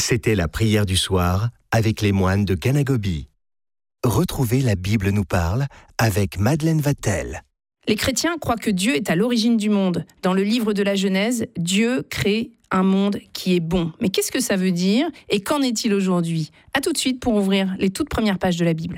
C'était la prière du soir avec les moines de Ganagobi. Retrouvez La Bible nous parle avec Madeleine Vatel. Les chrétiens croient que Dieu est à l'origine du monde. Dans le livre de la Genèse, Dieu crée un monde qui est bon. Mais qu'est-ce que ça veut dire et qu'en est-il aujourd'hui ? À tout de suite pour ouvrir les toutes premières pages de la Bible.